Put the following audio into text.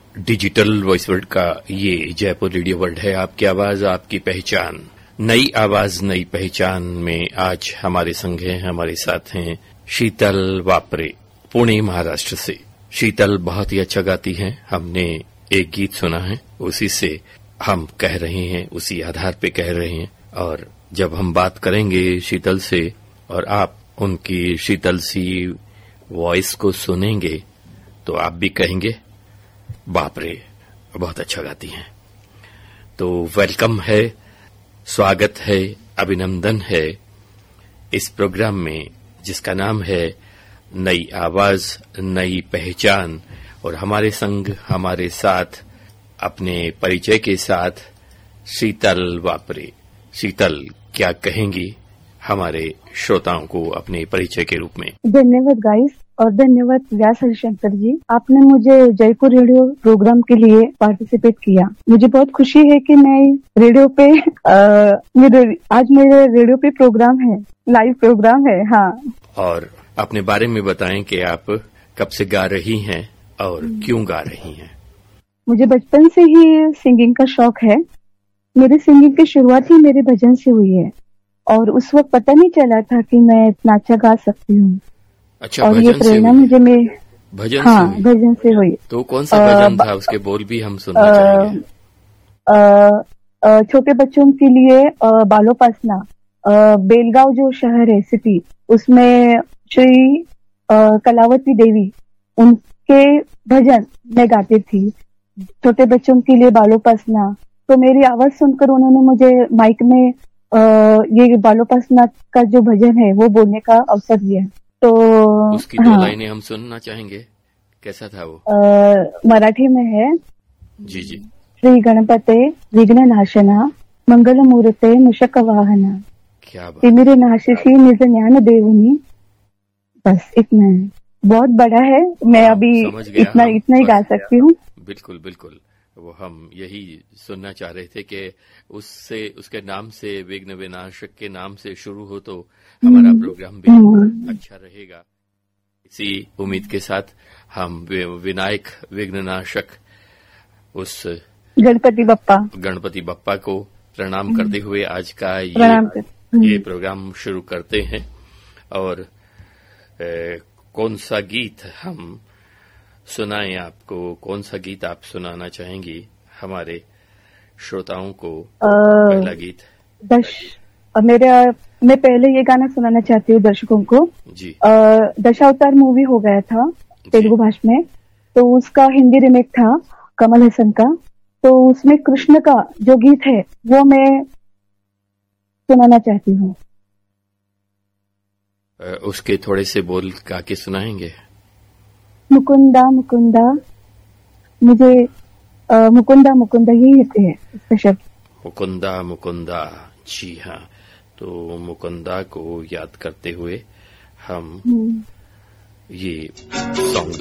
Digital voice world का ये Jaipur radio world है। आपकी आवाज आपकी पहचान, नई आवाज नई पहचान में आज हमारे संग हैं, हमारे साथ हैं शीतल वापरे, पुणे महाराष्ट्र से। शीतल बहुत ही अच्छा गाती हैं। हमने एक गीत सुना है, उसी से हम कह रहे हैं, उसी आधार पे कह रहे हैं। और जब हम बात करेंगे शीतल से और आप उनकी शीतल सी वॉइस को सुनेंगे तो आप भी कहेंगे बाप रे, बहुत अच्छा गाती हैं। तो वेलकम है, स्वागत है, अभिनंदन है इस प्रोग्राम में जिसका नाम है नई आवाज नई पहचान। और हमारे संग, हमारे साथ, अपने परिचय के साथ शीतल वापरे। शीतल, क्या कहेंगी हमारे श्रोताओं को अपने परिचय के रूप में? धन्यवाद गाइस, और धन्यवाद व्यास हरिशंकर जी, आपने मुझे जयपुर रेडियो प्रोग्राम के लिए पार्टिसिपेट किया। मुझे बहुत खुशी है कि मैं रेडियो पे आज मेरे रेडियो पे प्रोग्राम है, लाइव प्रोग्राम है। हाँ, और अपने बारे में बताएं कि आप कब से गा रही हैं और क्यों गा रही हैं? मुझे बचपन से ही सिंगिंग का शौक है। मेरी सिंगिंग की शुरुआत ही मेरे भजन से हुई है और उस वक्त पता नहीं चला था कि मैं इतना अच्छा गा सकती हूँ। अच्छा, और ये प्रेरणा मुझे भजन से हुई। तो कौन सा भजन था? उसके बोल भी हम सुनना चाहेंगे। छोटे बच्चों के लिए बालोपासना, बेलगांव जो शहर है, सिटी, उसमें श्री कलावती देवी, उनके भजन मैं गाती थी। छोटे बच्चों के लिए बालोपासना। तो मेरी आवाज सुनकर उन्होंने मुझे माइक में ये बालोपासना का जो भजन है वो बोलने का अवसर दिया। तो उसकी दो लाइनें हम सुनना चाहेंगे, कैसा था वो? मराठी में है। जी जी। श्री गणपते विघ्न नाशना मंगल मूर्ते मूषक वाहना, क्या बात। तिमिरे नाशिषी निज ज्ञान देवनी। बस इतना है, बहुत बड़ा है। मैं अभी इतना ही गा सकती हूँ। बिल्कुल बिल्कुल, वो हम यही सुनना चाह रहे थे कि उससे, उसके नाम से, विघ्न विनाशक के नाम से शुरू हो तो हमारा प्रोग्राम भी अच्छा रहेगा। इसी उम्मीद के साथ हम विनायक विघ्ननाशक उस गणपति बप्पा को प्रणाम करते हुए आज का ये प्रोग्राम शुरू करते हैं। और कौन सा गीत हम सुनाएं आपको? कौन सा गीत आप सुनाना चाहेंगी हमारे श्रोताओं को? पहला गीत मैं पहले ये गाना सुनाना चाहती हूँ दर्शकों को जी। दशावतार मूवी हो गया था तेलुगु भाषा में, तो उसका हिंदी रीमेक था कमल हसन का। तो उसमें कृष्ण का जो गीत है वो मैं सुनाना चाहती हूँ। उसके थोड़े से बोल गा के सुनाएंगे? मुकुंदा मुकुंदा, मुझे मुकुंदा मुकुंदा ही होते हैं इसका शब्द। मुकुंदा मुकुंदा, जी हाँ। तो मुकुंदा को याद करते हुए हम ये सॉन्ग